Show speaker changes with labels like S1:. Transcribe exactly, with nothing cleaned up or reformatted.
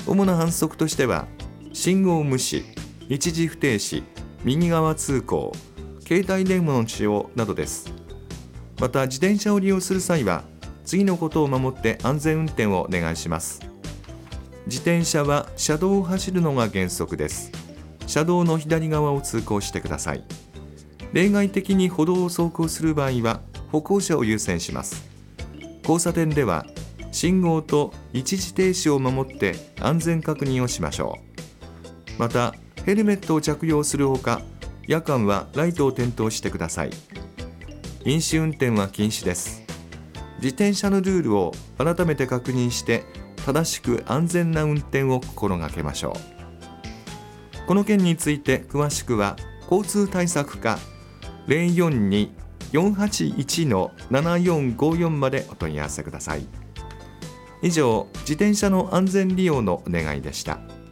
S1: 主な反則としては、信号無視、一時不停止、右側通行、携帯電話の使用などです。また自転車を利用する際は、次のことを守って安全運転をお願いします。自転車は車道を走るのが原則です。車道の左側を通行してください。例外的に歩道を走行する場合は歩行者を優先します。交差点では信号と一時停止を守って安全確認をしましょう。またヘルメットを着用するほか、夜間はライトを点灯してください。飲酒運転は禁止です。自転車のルールを改めて確認して正しく安全な運転を心がけましょう。この件について詳しくは交通対策課 ゼロよんに よんはちいち のななよんごよん までお問い合わせください。以上、自転車の安全利用のお願いでした。